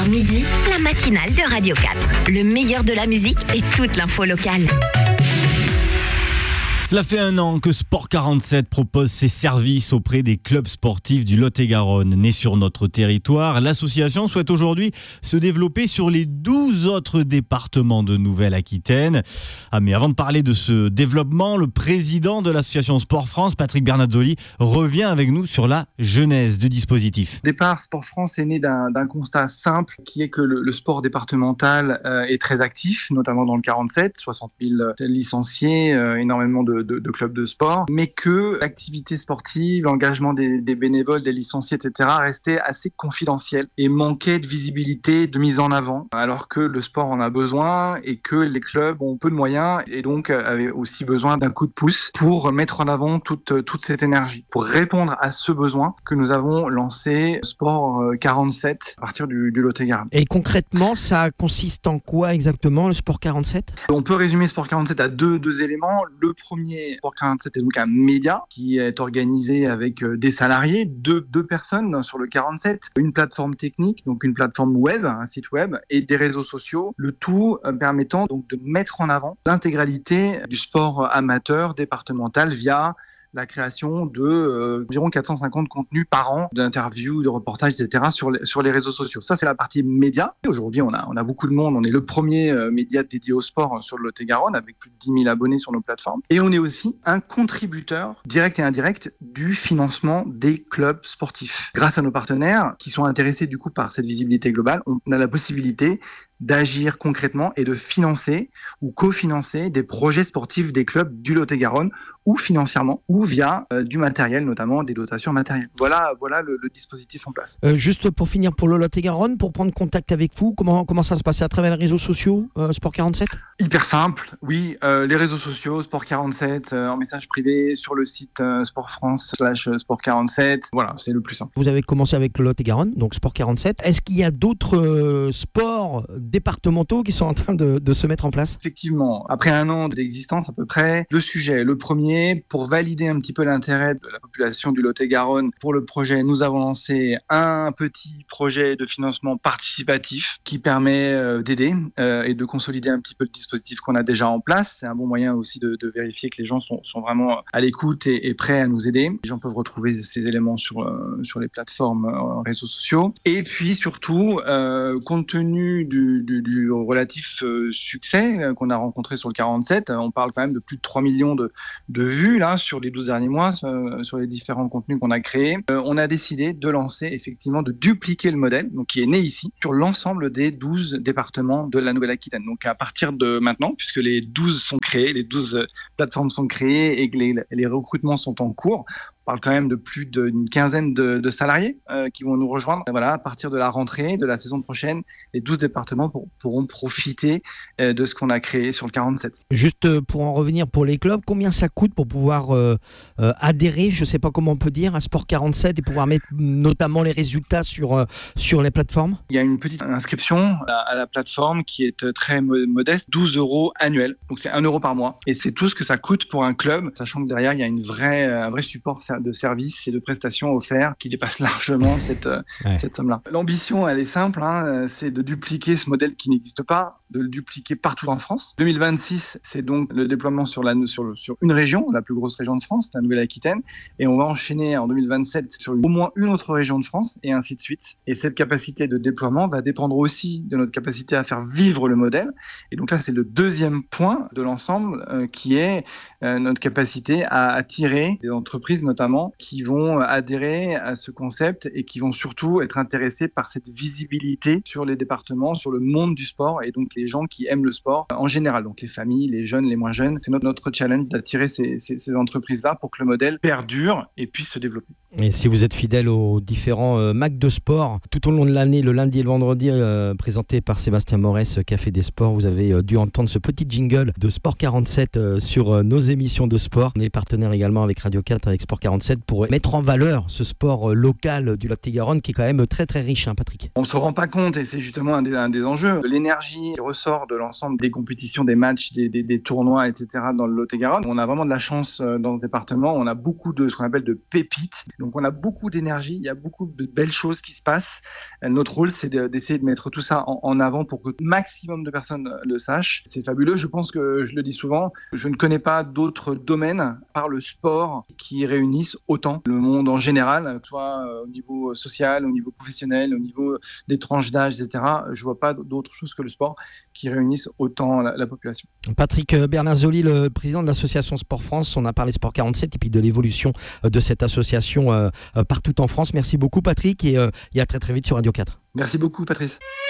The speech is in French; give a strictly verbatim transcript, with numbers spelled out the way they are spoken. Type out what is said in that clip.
midi, la matinale de Radio quatre. Le meilleur de la musique et toute l'info locale. Cela fait un an que Sport quarante-sept propose ses services auprès des clubs sportifs du Lot-et-Garonne. Né sur notre territoire, l'association souhaite aujourd'hui se développer sur les douze autres départements de Nouvelle-Aquitaine. Ah, mais avant de parler de ce développement, le président de l'association Sport France, Patrick Bernazzoli, revient avec nous sur la genèse du dispositif. Au départ, Sport France est né d'un, d'un constat simple qui est que le, le sport départemental euh, est très actif, notamment dans le quarante-sept, soixante mille licenciés, euh, énormément de De, de clubs de sport, mais que l'activité sportive, l'engagement des, des bénévoles, des licenciés, et cetera restait assez confidentiel et manquait de visibilité, de mise en avant, alors que le sport en a besoin et que les clubs ont peu de moyens et donc avaient aussi besoin d'un coup de pouce pour mettre en avant toute, toute cette énergie. Pour répondre à ce besoin que nous avons lancé Sport quarante-sept à partir du, du Lot-et-Garonne. Et concrètement, ça consiste en quoi exactement le Sport quarante-sept ? On peut résumer Sport quarante-sept à deux, deux éléments. Le premier, Sport quarante-sept est donc un média qui est organisé avec des salariés, deux, deux personnes sur le quarante-sept, une plateforme technique, donc une plateforme web, un site web, et des réseaux sociaux, le tout permettant donc de mettre en avant l'intégralité du sport amateur départemental via la création de euh, environ quatre cent cinquante contenus par an, d'interviews, de reportages, et cetera sur les, sur les réseaux sociaux. Ça, c'est la partie média. Aujourd'hui, on a, on a beaucoup de monde. On est le premier euh, média dédié au sport sur le Lot-et-Garonne avec plus de dix mille abonnés sur nos plateformes. Et on est aussi un contributeur direct et indirect du financement des clubs sportifs. Grâce à nos partenaires qui sont intéressés du coup par cette visibilité globale, on a la possibilité d'agir concrètement et de financer ou cofinancer des projets sportifs des clubs du Lot-et-Garonne ou financièrement ou via euh, du matériel, notamment des dotations matérielles. Voilà, voilà le, le dispositif en place. Euh, juste pour finir pour le Lot-et-Garonne, pour prendre contact avec vous, comment, comment ça se passe à travers les réseaux sociaux, euh, Sport quarante-sept ? Hyper simple, oui. Euh, les réseaux sociaux, Sport quarante-sept, euh, en message privé, sur le site euh, Sport France slash Sport quarante-sept. Voilà, c'est le plus simple. Vous avez commencé avec le Lot-et-Garonne, donc Sport quarante-sept. Est-ce qu'il y a d'autres euh, sports départementaux qui sont en train de, de se mettre en place ? Effectivement, après un an d'existence à peu près, deux sujets. Le premier, pour valider un petit peu l'intérêt de la population du Lot-et-Garonne pour le projet, nous avons lancé un petit projet de financement participatif qui permet euh, d'aider euh, et de consolider un petit peu le dispositif qu'on a déjà en place. C'est un bon moyen aussi de, de vérifier que les gens sont, sont vraiment à l'écoute et, et prêts à nous aider. Les gens peuvent retrouver ces éléments sur, euh, sur les plateformes euh, réseaux sociaux. Et puis surtout, euh, compte tenu du Du, du relatif euh, succès euh, qu'on a rencontré sur le quarante-sept. Euh, on parle quand même de plus de trois millions de, de vues là, sur les douze derniers mois, euh, sur les différents contenus qu'on a créés. Euh, on a décidé de lancer, effectivement, de dupliquer le modèle, donc qui est né ici, sur l'ensemble des douze départements de la Nouvelle-Aquitaine. Donc à partir de maintenant, puisque les douze sont créés, les douze plateformes sont créées et que les, les recrutements sont en cours, on parle quand même de plus d'une quinzaine de, de salariés euh, qui vont nous rejoindre. Voilà, à partir de la rentrée de la saison prochaine, les douze départements pour, pourront profiter euh, de ce qu'on a créé sur le quarante-sept. Juste pour en revenir pour les clubs, combien ça coûte pour pouvoir euh, euh, adhérer, je ne sais pas comment on peut dire, à Sport quarante-sept et pouvoir mettre notamment les résultats sur, euh, sur les plateformes ? Il y a une petite inscription à, à la plateforme qui est très modeste, douze euros annuels. Donc c'est un euro par mois. Et c'est tout ce que ça coûte pour un club, sachant que derrière, il y a une vraie, un vrai support de services et de prestations offerts qui dépassent largement cette, ouais. cette somme-là. L'ambition, elle est simple, hein, c'est de dupliquer ce modèle qui n'existe pas, de le dupliquer partout en France. deux mille vingt-six, c'est donc le déploiement sur, la, sur, le, sur une région, la plus grosse région de France, la Nouvelle-Aquitaine, et on va enchaîner en deux mille vingt-sept sur au moins une autre région de France, et ainsi de suite. Et cette capacité de déploiement va dépendre aussi de notre capacité à faire vivre le modèle. Et donc là, c'est le deuxième point de l'ensemble, euh, qui est euh, notre capacité à attirer des entreprises, notamment, qui vont adhérer à ce concept et qui vont surtout être intéressés par cette visibilité sur les départements, sur le monde du sport et donc les gens qui aiment le sport en général, donc les familles, les jeunes, les moins jeunes. C'est notre, notre challenge d'attirer ces, ces, ces entreprises-là pour que le modèle perdure et puisse se développer. Et si vous êtes fidèle aux différents euh, Mac de sport, tout au long de l'année, le lundi et le vendredi, euh, présenté par Sébastien Morès, Café des Sports, vous avez euh, dû entendre ce petit jingle de Sport quarante-sept euh, sur euh, nos émissions de sport. On est partenaire également avec Radio quatre, avec Sport quarante-sept. quarante-sept pour mettre en valeur ce sport local du Lot-et-Garonne qui est quand même très très riche, hein, Patrick. On ne se rend pas compte et c'est justement un des, un des enjeux. L'énergie qui ressort de l'ensemble des compétitions, des matchs, des, des, des tournois, et cetera dans le Lot-et-Garonne. On a vraiment de la chance dans ce département. On a beaucoup de ce qu'on appelle de pépites. Donc on a beaucoup d'énergie, il y a beaucoup de belles choses qui se passent. Notre rôle, c'est de, d'essayer de mettre tout ça en, en avant pour que le maximum de personnes le sachent. C'est fabuleux. Je pense que, je le dis souvent, je ne connais pas d'autres domaines par le sport qui réunissent autant le monde en général, soit au niveau social, au niveau professionnel, au niveau des tranches d'âge, et cetera. Je ne vois pas d'autre chose que le sport qui réunissent autant la, la population. Patrick Bernazzoli, le président de l'association Sport France, on a parlé Sport quarante-sept et puis de l'évolution de cette association euh, partout en France. Merci beaucoup Patrick et, euh, et à très très vite sur Radio quatre. Merci beaucoup Patrice.